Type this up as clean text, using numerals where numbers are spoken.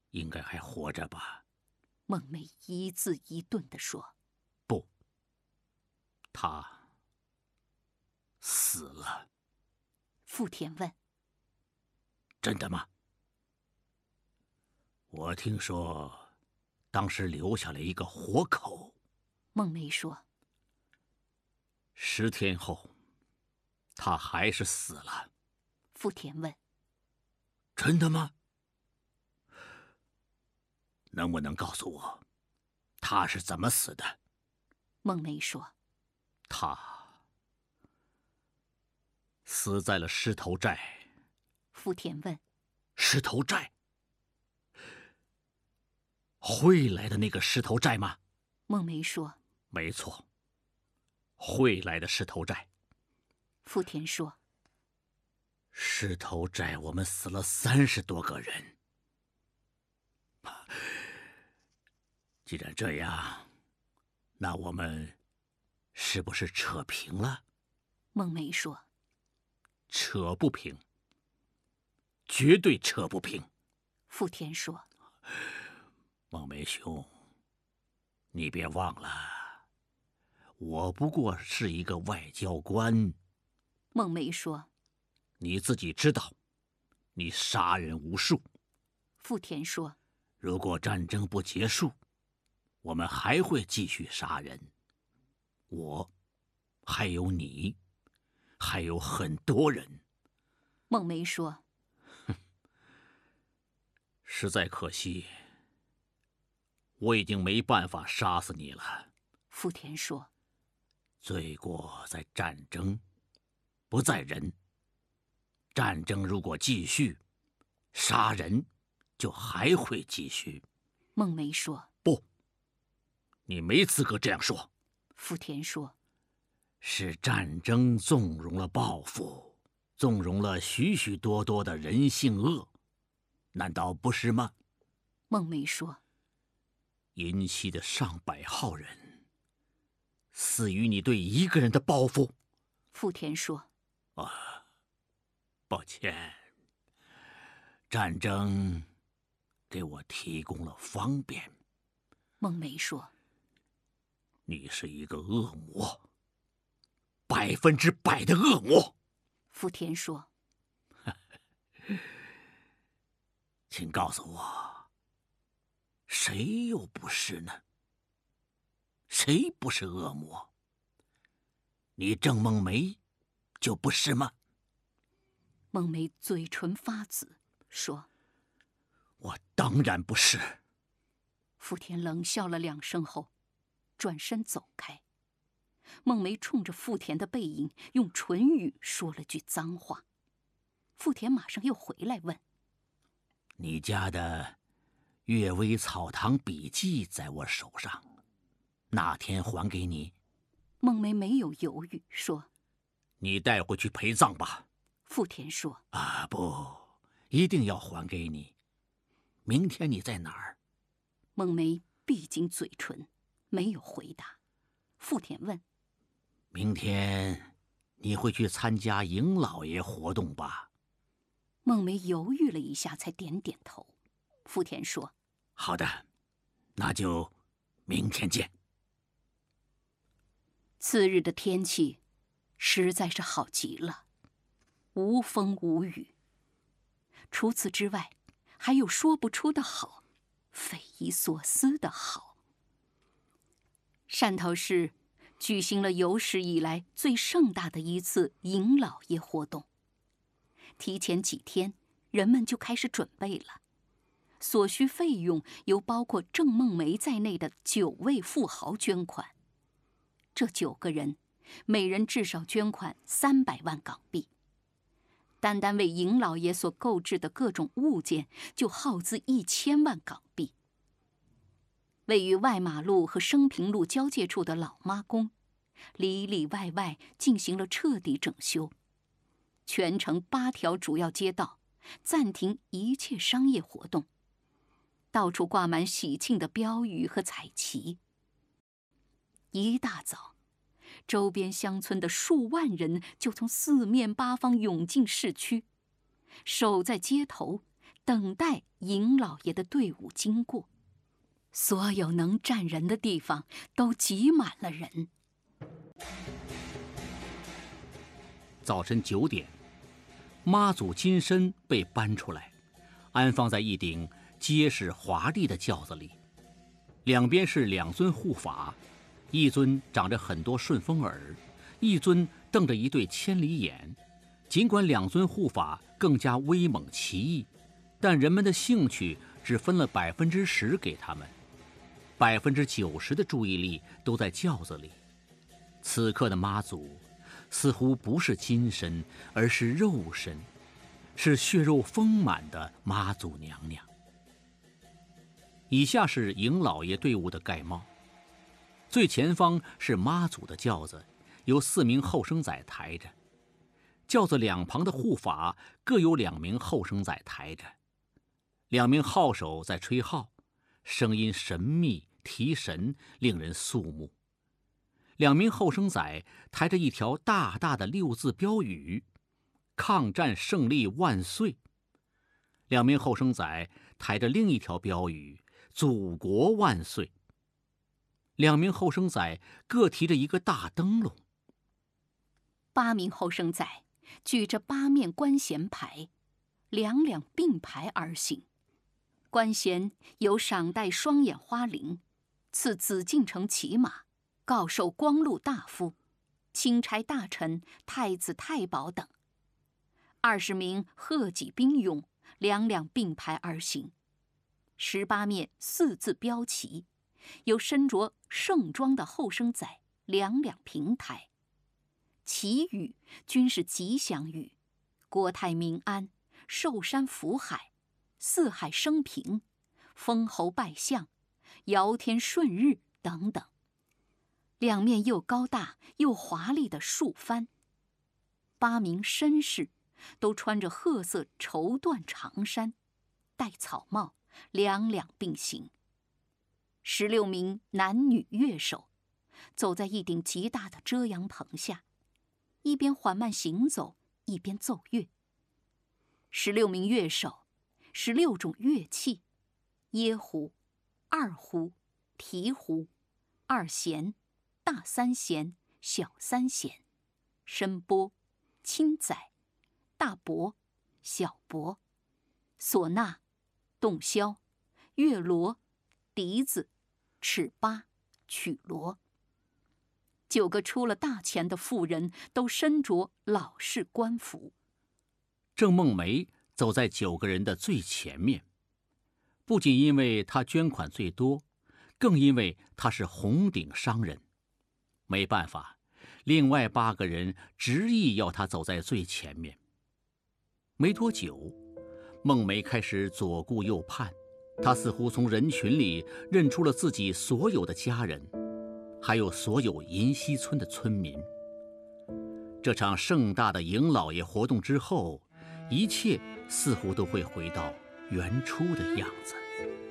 应该还活着吧？ 孟梅一字一顿地说：“ 不，他死了。” 富田问：“ 真的吗？我听说，当时留下了一个活口。” 孟梅说 10天后，他还是死了。 富田问：“ 真的吗？能不能告诉我，他是怎么死的？” 孟梅说：“ 他死在了狮头寨。” 富田问：“ 狮头寨？会来的那个狮头寨吗？” 孟梅说：“ 没错，会来的狮头寨。” 富田说：“ 狮头寨我们死了30多个人。既然这样，那我们是不是扯平了？” 孟梅说：“ 扯不平，绝对扯不平。” 富田说：“ 孟梅兄，你别忘了，我不过是一个外交官。” 孟梅说：“ 你自己知道，你杀人无数。” 富田说：“ 如果战争不结束，我们还会继续杀人。我，还有你，还有很多人。” 孟梅说：“ 实在可惜，我已经没办法杀死你了。” 富田说：“ 罪过在战争，不在人。战争如果继续，杀人就还会继续。” 孟梅说：“ 不，你没资格这样说。” 富田说：“ 是战争纵容了报复，纵容了许许多多的人性恶，难道不是吗？” 孟梅说：“ 银溪的上百号人，死于你对一个人的报复。” 富田说：“ 抱歉，战争给我提供了方便。” 孟梅说：“ 你是一个恶魔，100%的恶魔。” 富田说：“ 请告诉我，谁又不是呢？谁不是恶魔？你郑梦梅就不是吗？” 孟梅嘴唇发紫，说：“ 我当然不是。” 富田冷笑了2声后，转身走开。孟梅冲着富田的背影用唇语说了句脏话。富田马上又回来问：“ 你家的《阅微草堂笔记》在我手上，哪天还给你？” 孟梅没有犹豫，说：“ 你带回去陪葬吧。” 富田说：“ 不，一定要还给你。明天你在哪儿？” 孟梅闭紧嘴唇，没有回答。富田问：“ 明天你会去参加尹老爷活动吧？” 孟梅犹豫了一下，才点点头。富田说：“ 好的，那就明天见。” 次日的天气实在是好极了，无风无雨。除此之外，还有说不出的好，匪夷所思的好。汕头市举行了有史以来最盛大的一次尹老爷活动。提前几天，人们就开始准备了。所需费用由包括郑梦梅在内的9位富豪捐款。这9个人，每人至少捐款300万港币。单单为尹老爷所购置的各种物件，就耗资1000万港币。位于外马路和升平路交界处的老妈宫，里里外外进行了彻底整修。全城8条主要街道暂停一切商业活动，到处挂满喜庆的标语和彩旗。一大早，周边乡村的数万人就从4面8方涌进市区，守在街头， 等待尹老爷的队伍经过。所有能站人的地方都挤满了人。 早晨9点，妈祖金身被搬出来，安放在一顶结实华丽的轿子里，两边是2尊护法，一尊长着很多顺风耳，一尊瞪着一对千里眼。尽管2尊护法更加威猛奇异，但人们的兴趣只分了10%给他们，90%的注意力都在轿子里。此刻的妈祖似乎不是金身，而是肉身，是血肉丰满的妈祖娘娘。以下是尹老爷队伍的概貌：最前方是妈祖的轿子，由4名后生仔抬着，轿子两旁的护法各有2名后生仔抬着，2名号手在吹号，声音神秘提神，令人肃穆。2名后生仔抬着一条大大的6字标语：抗战胜利万岁。2名后生仔抬着另一条标语：祖国万岁。2名后生仔各提着一个大灯笼。 8名后生仔举着8面官衔牌，2两并排而行。官衔由赏戴双眼花翎，赐紫禁城骑马，告授光禄大夫、钦差大臣、太子太保等。20名贺己兵勇2两并排而行。18面4字标旗，由身着盛装的后生仔2两平抬。旗语均是吉祥语：国泰民安、寿山福海、四海升平、封侯拜相、尧天顺日等等。2面又高大又华丽的竖幡。8名绅士都穿着褐色绸缎长衫，戴草帽，2两并行。16名男女乐手走在一顶极大的遮阳棚下，一边缓慢行走，一边奏乐。16名乐手，16种乐器：椰胡、二胡、提胡、2弦、大3弦、小3弦、笙钵、清仔、大钹、小钹、唢呐、洞箫、乐锣、笛子、尺八、曲锣。9个出了大钱的富人都身着老式官服。 郑梦梅走在9个人的最前面，不仅因为她捐款最多，更因为她是红顶商人。没办法，另外8个人执意要她走在最前面。没多久，梦梅开始左顾右盼，她似乎从人群里认出了自己所有的家人，还有所有银溪村的村民。这场盛大的尹老爷活动之后，一切似乎都会回到原初的样子。